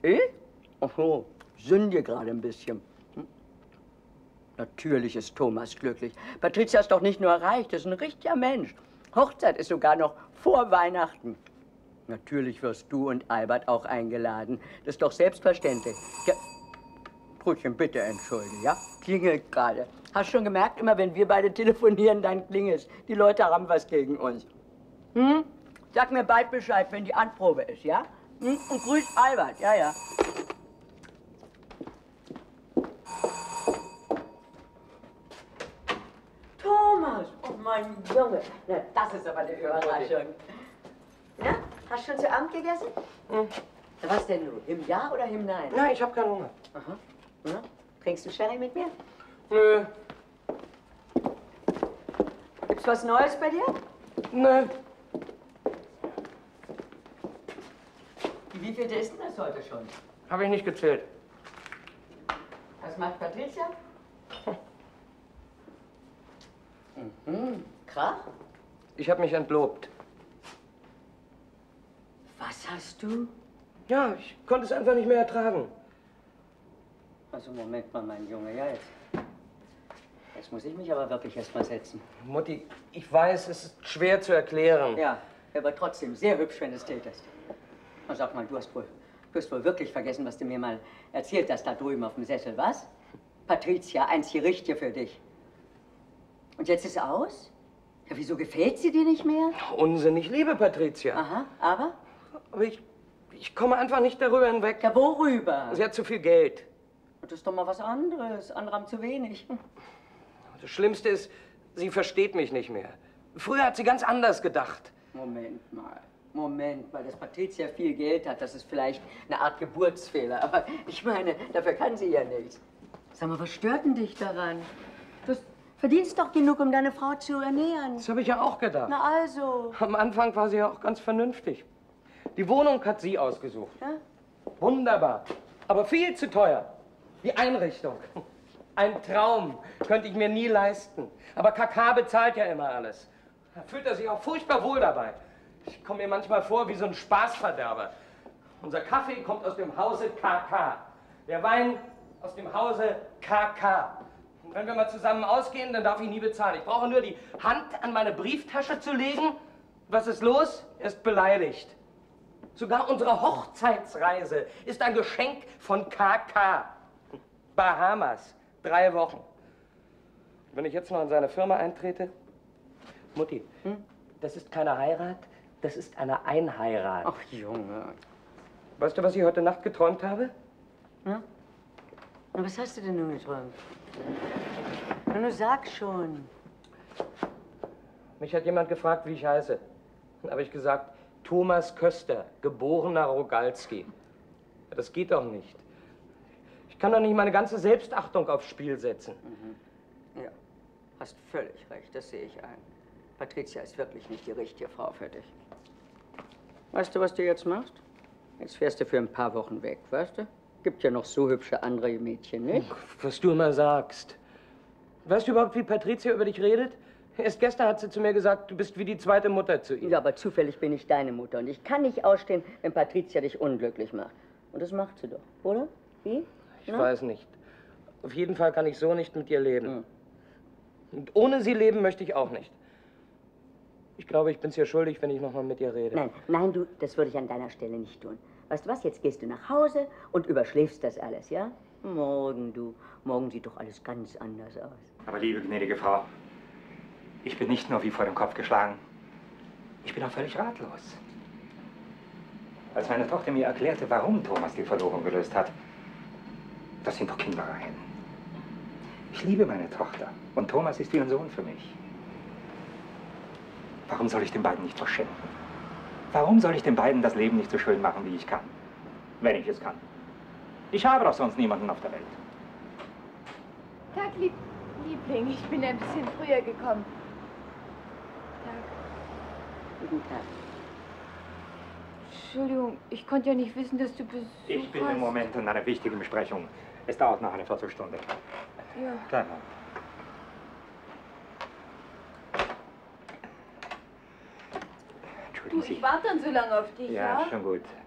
Ich? Ach so, sündige gerade ein bisschen. Natürlich ist Thomas glücklich. Patricia ist doch nicht nur reich, das ist ein richtiger Mensch. Hochzeit ist sogar noch vor Weihnachten. Natürlich wirst du und Albert auch eingeladen. Das ist doch selbstverständlich. Ja. Brötchen, bitte entschuldige, ja? Klingelt gerade. Hast schon gemerkt, immer wenn wir beide telefonieren, dann klingelt's. Die Leute haben was gegen uns. Hm? Sag mir bald Bescheid, wenn die Anprobe ist, ja? Hm? Und grüß Albert, ja, ja. Thomas, oh mein Junge. Na, das ist aber eine Überraschung. Na, hast du schon zu Abend gegessen? Hm. Was denn nun? Himja oder Himnein? Nein, ich habe keinen Hunger. Aha. Na? Trinkst du Sherry mit mir? Nö. Gibt's was Neues bei dir? Nö. Wie viel ist denn das heute schon? Habe ich nicht gezählt. Was macht Patricia? Mhm. Krach? Ich habe mich entlobt. Was hast du? Ja, ich konnte es einfach nicht mehr ertragen. Also Moment mal, mein Junge, ja jetzt. Jetzt muss ich mich aber wirklich erst mal setzen. Mutti, ich weiß, es ist schwer zu erklären. Ja, aber trotzdem sehr hübsch, wenn du es tätest. Na, sag mal, du hast wohl wirklich vergessen, was du mir mal erzählt hast da drüben auf dem Sessel, was? Patricia, eins hier riecht hier für dich. Und jetzt ist aus? Ja, wieso gefällt sie dir nicht mehr? Unsinn, ich liebe Patricia. Aha, aber? Aber ich komme einfach nicht darüber hinweg. Ja, worüber? Sie hat zu viel Geld. Das ist doch mal was anderes. Andere haben zu wenig. Das Schlimmste ist, sie versteht mich nicht mehr. Früher hat sie ganz anders gedacht. Moment mal, dass Patricia viel Geld hat, das ist vielleicht eine Art Geburtsfehler. Aber ich meine, dafür kann sie ja nichts. Sag mal, was stört denn dich daran? Du verdienst doch genug, um deine Frau zu ernähren. Das habe ich ja auch gedacht. Na also. Am Anfang war sie ja auch ganz vernünftig. Die Wohnung hat sie ausgesucht. Ja? Wunderbar. Aber viel zu teuer. Die Einrichtung. Ein Traum. Könnte ich mir nie leisten. Aber KK bezahlt ja immer alles. Da fühlt er sich auch furchtbar wohl dabei. Ich komme mir manchmal vor wie so ein Spaßverderber. Unser Kaffee kommt aus dem Hause KK. Der Wein aus dem Hause KK. Und wenn wir mal zusammen ausgehen, dann darf ich nie bezahlen. Ich brauche nur die Hand an meine Brieftasche zu legen. Was ist los? Er ist beleidigt. Sogar unsere Hochzeitsreise ist ein Geschenk von KK. Bahamas. 3 Wochen. Wenn ich jetzt noch in seine Firma eintrete? Mutti, das ist keine Heirat, das ist eine Einheirat. Ach, Junge. Weißt du, was ich heute Nacht geträumt habe? Ja? Und was hast du denn nun geträumt? Na, nur sag schon. Mich hat jemand gefragt, wie ich heiße. Dann habe ich gesagt, Thomas Köster, geborener Rogalski. Das geht doch nicht. Ich kann doch nicht meine ganze Selbstachtung aufs Spiel setzen. Mhm. Ja, hast völlig recht, das sehe ich ein. Patricia ist wirklich nicht die richtige Frau für dich. Weißt du, was du jetzt machst? Jetzt fährst du für ein paar Wochen weg, weißt du? Gibt ja noch so hübsche andere Mädchen, nicht? Was du immer sagst. Weißt du überhaupt, wie Patricia über dich redet? Erst gestern hat sie zu mir gesagt, du bist wie die zweite Mutter zu ihr. Ja, aber zufällig bin ich deine Mutter und ich kann nicht ausstehen, wenn Patricia dich unglücklich macht. Und das macht sie doch, oder? Wie? Ich weiß nicht. Auf jeden Fall kann ich so nicht mit ihr leben. Und ohne sie leben möchte ich auch nicht. Ich glaube, ich bin's ihr schuldig, wenn ich noch mal mit ihr rede. Nein, du, das würde ich an deiner Stelle nicht tun. Weißt du was, jetzt gehst du nach Hause und überschläfst das alles, ja? Morgen sieht doch alles ganz anders aus. Aber liebe gnädige Frau, ich bin nicht nur wie vor dem Kopf geschlagen, ich bin auch völlig ratlos. Als meine Tochter mir erklärte, warum Thomas die Verlobung gelöst hat, das sind doch Kindereien. Ich liebe meine Tochter und Thomas ist wie ein Sohn für mich. Warum soll ich den beiden nicht verschenken? Warum soll ich den beiden das Leben nicht so schön machen, wie ich kann? Wenn ich es kann. Ich habe doch sonst niemanden auf der Welt. Tag, Liebling, ich bin ein bisschen früher gekommen. Tag. Guten Tag. Entschuldigung, ich konnte ja nicht wissen, dass du Besuch hast. Ich bin im Moment in einer wichtigen Besprechung. Es dauert noch eine Viertelstunde. Ja. Klar. Du, ich warte dann so lange auf dich, ja? Ja, schon gut.